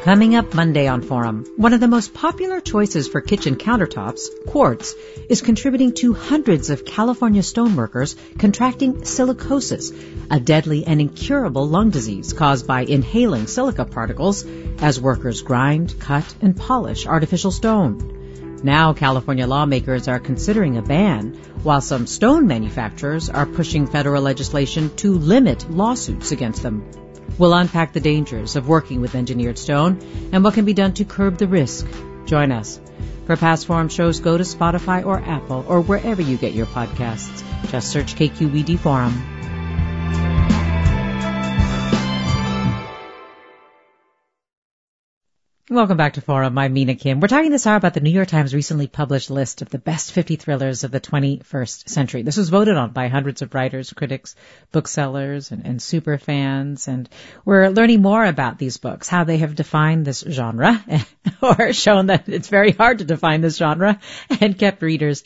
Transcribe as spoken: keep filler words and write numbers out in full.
Coming up Monday on Forum, one of the most popular choices for kitchen countertops, quartz, is contributing to hundreds of California stoneworkers contracting silicosis, a deadly and incurable lung disease caused by inhaling silica particles as workers grind, cut, and polish artificial stone. Now California lawmakers are considering a ban, while some stone manufacturers are pushing federal legislation to limit lawsuits against them. We'll unpack the dangers of working with engineered stone and what can be done to curb the risk. Join us. For past Forum shows, go to Spotify or Apple or wherever you get your podcasts. Just search K Q E D Forum. Welcome back to Forum. I'm Mina Kim. We're talking this hour about the New York Times recently published list of the best fifty thrillers of the twenty-first century. This was voted on by hundreds of writers, critics, booksellers, and, and super fans. And we're learning more about these books, how they have defined this genre, or shown that it's very hard to define this genre, and kept readers